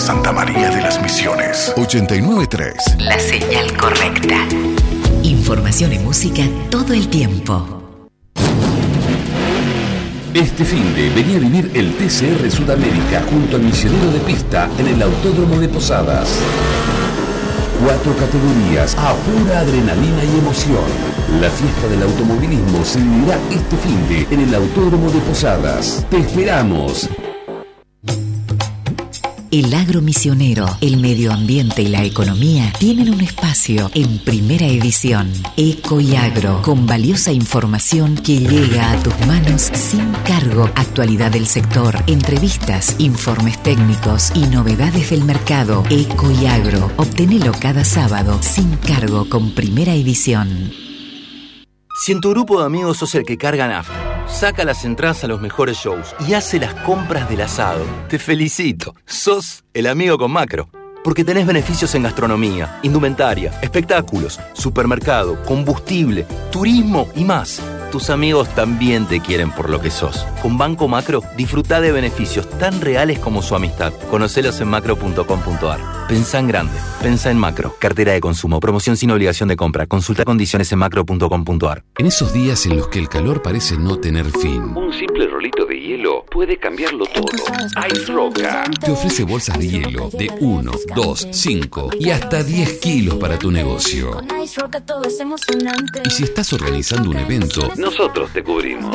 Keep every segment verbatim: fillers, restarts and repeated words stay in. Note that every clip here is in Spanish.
Santa María de las Misiones. ochenta y nueve punto tres. La señal correcta. Información y música todo el tiempo. Este finde venía a vivir el T C R Sudamérica junto al misionero de pista en el Autódromo de Posadas. Cuatro categorías a pura adrenalina y emoción. La fiesta del automovilismo se vivirá este finde en el Autódromo de Posadas. ¡Te esperamos! El agro misionero, el medio ambiente y la economía tienen un espacio en primera edición. Eco y Agro, con valiosa información que llega a tus manos sin cargo. Actualidad del sector, entrevistas, informes técnicos y novedades del mercado. Eco y Agro, obtenelo cada sábado sin cargo con primera edición. Si en tu grupo de amigos sos el que carga nafta, saca las entradas a los mejores shows y hace las compras del asado, te felicito. Sos el amigo con Macro. Porque tenés beneficios en gastronomía, indumentaria, espectáculos, supermercado, combustible, turismo y más. Tus amigos también te quieren por lo que sos. Con Banco Macro, disfrutá de beneficios tan reales como su amistad. Conocelos en macro punto com punto a r. Pensá en grande. Pensá en Macro. Cartera de consumo. Promoción sin obligación de compra. Consulta condiciones en macro punto com punto a r. En esos días en los que el calor parece no tener fin, un simple rolito de hielo puede cambiarlo todo. Ice Roca te ofrece bolsas de hielo de uno, dos, cinco y hasta diez kilos para tu negocio. Y si estás organizando un evento, nosotros te cubrimos.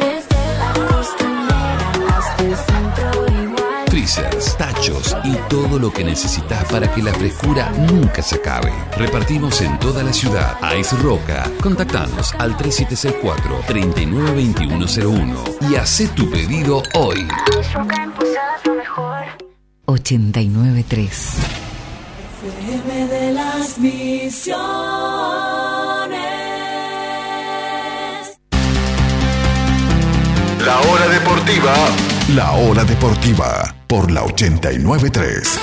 Freezers, tachos y todo lo que necesitas para que la frescura nunca se acabe. Repartimos en toda la ciudad. Ice Roca. Contactanos al tres siete seis cuatro, tres nueve dos uno cero uno y haz tu pedido hoy. ochenta y nueve punto tres. F M de las Misiones. La hora deportiva. La hora deportiva por la ochenta y nueve punto tres.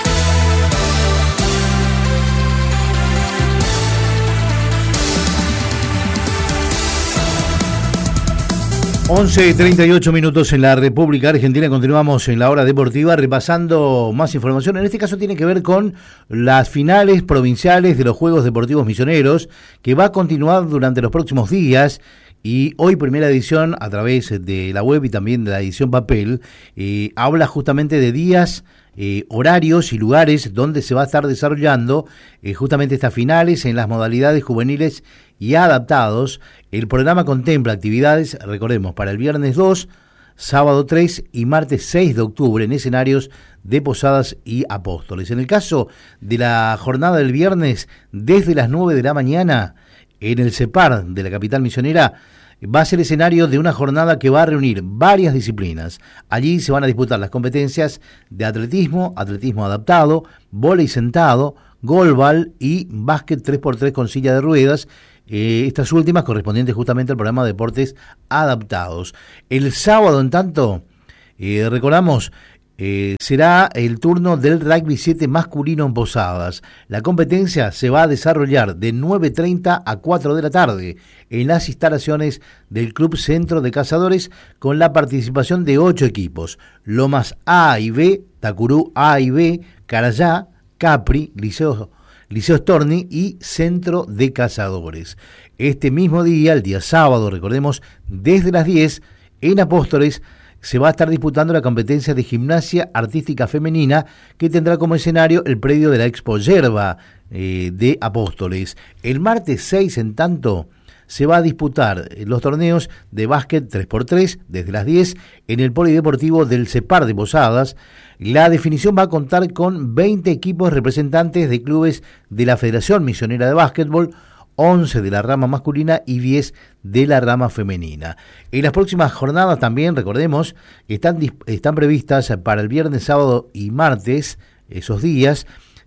once y treinta y ocho minutos en la República Argentina. Continuamos en la hora deportiva repasando más información. En este caso tiene que ver con las finales provinciales de los Juegos Deportivos Misioneros, que va a continuar durante los próximos días. Y hoy primera edición a través de la web y también de la edición papel eh, habla justamente de días, eh, horarios y lugares donde se va a estar desarrollando eh, justamente estas finales en las modalidades juveniles y adaptados. El programa contempla actividades, recordemos, para el viernes dos, sábado tres y martes seis de octubre en escenarios de Posadas y Apóstoles. En el caso de la jornada del viernes, desde las nueve de la mañana, en el CEPAR de la capital misionera, va a ser escenario de una jornada que va a reunir varias disciplinas. Allí se van a disputar las competencias de atletismo, atletismo adaptado, vóley sentado, golbal y básquet tres por tres con silla de ruedas, eh, estas últimas correspondientes justamente al programa de deportes adaptados. El sábado, en tanto, eh, recordamos, Eh, será el turno del rugby siete masculino en Posadas. La competencia se va a desarrollar de nueve treinta a cuatro de la tarde en las instalaciones del Club Centro de Cazadores, con la participación de ocho equipos: Lomas A y B, Tacurú A y B, Carayá, Capri, Liceo, Liceo Storni y Centro de Cazadores. Este mismo día, el día sábado, recordemos, desde las diez, en Apóstoles, se va a estar disputando la competencia de gimnasia artística femenina, que tendrá como escenario el predio de la Expo Yerba eh, de Apóstoles. El martes seis, en tanto, se va a disputar los torneos de básquet tres por tres desde las diez en el polideportivo del CEPAR de Posadas. La definición va a contar con veinte equipos representantes de clubes de la Federación Misionera de Básquetbol, once de la rama masculina y diez de la rama femenina. En las próximas jornadas también, recordemos, están, están previstas para el viernes, sábado y martes, esos días,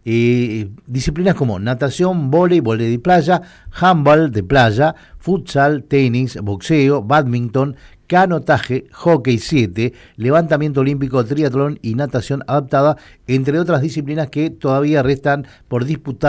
eh, disciplinas como natación, vóley, vóley de playa, handball de playa, futsal, tenis, boxeo, badminton, canotaje, hockey siete, levantamiento olímpico, triatlón y natación adaptada, entre otras disciplinas que todavía restan por disputar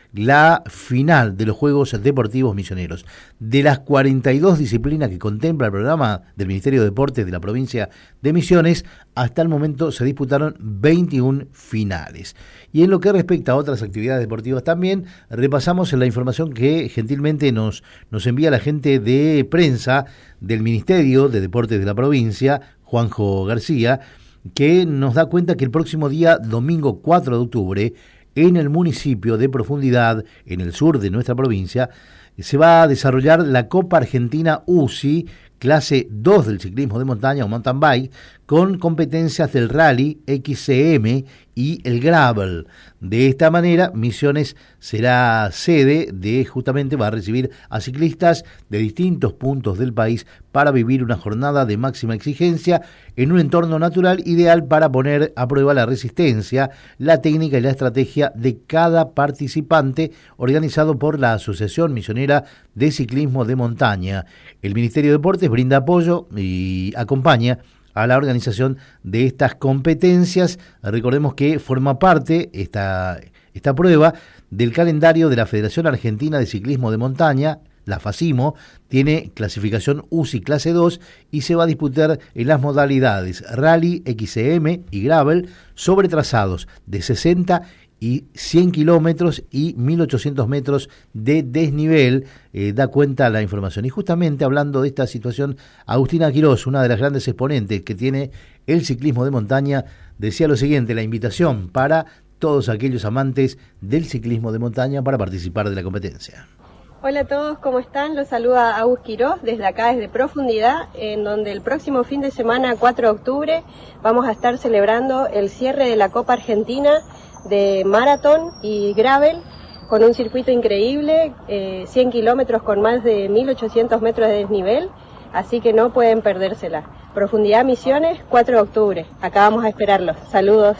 la final de los Juegos Deportivos Misioneros. De las cuarenta y dos disciplinas que contempla el programa del Ministerio de Deportes de la provincia de Misiones, hasta el momento se disputaron veintiuna finales. Y en lo que respecta a otras actividades deportivas también, repasamos la información que gentilmente nos, nos envía la gente de prensa del Ministerio de Deportes de la provincia, Juanjo García, que nos da cuenta que el próximo día, domingo cuatro de octubre, en el municipio de Profundidad, en el sur de nuestra provincia, se va a desarrollar la Copa Argentina U C I, clase dos del ciclismo de montaña o mountain bike, con competencias del rally, X C M y el gravel. De esta manera, Misiones será sede de, justamente va a recibir a ciclistas de distintos puntos del país para vivir una jornada de máxima exigencia en un entorno natural ideal para poner a prueba la resistencia, la técnica y la estrategia de cada participante, organizado por la Asociación Misionera de Ciclismo de Montaña. El Ministerio de Deportes brinda apoyo y acompaña a la organización de estas competencias. Recordemos que forma parte esta, esta prueba del calendario de la Federación Argentina de Ciclismo de Montaña, la FACIMO, tiene clasificación U C I clase dos y se va a disputar en las modalidades Rally, X C M y Gravel sobre trazados de sesenta y cien kilómetros y mil ochocientos metros de desnivel, eh, da cuenta la información. Y justamente hablando de esta situación, Agustina Quirós, una de las grandes exponentes que tiene el ciclismo de montaña, decía lo siguiente: la invitación para todos aquellos amantes del ciclismo de montaña para participar de la competencia. Hola a todos, ¿cómo están? Los saluda Agus Quirós desde acá, desde Profundidad, en donde el próximo fin de semana, cuatro de octubre, vamos a estar celebrando el cierre de la Copa Argentina de maratón y gravel, con un circuito increíble, eh, cien kilómetros con más de mil ochocientos metros de desnivel, así que no pueden perdérsela. Profundidad Misiones, cuatro de octubre, acá vamos a esperarlos. Saludos.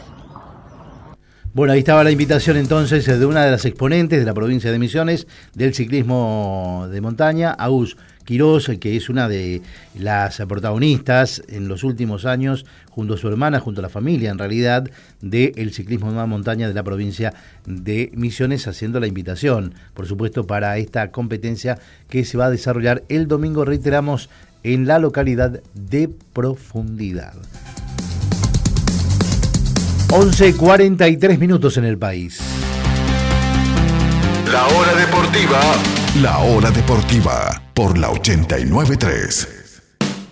Bueno, ahí estaba la invitación entonces de una de las exponentes de la provincia de Misiones del ciclismo de montaña, Agus Quirós, que es una de las protagonistas en los últimos años, junto a su hermana, junto a la familia en realidad, del ciclismo de montaña de la provincia de Misiones, haciendo la invitación, por supuesto, para esta competencia que se va a desarrollar el domingo, reiteramos, en la localidad de Profundidad. once cuarenta y tres minutos en el país. La hora deportiva. La hora deportiva por la ochenta y nueve punto tres.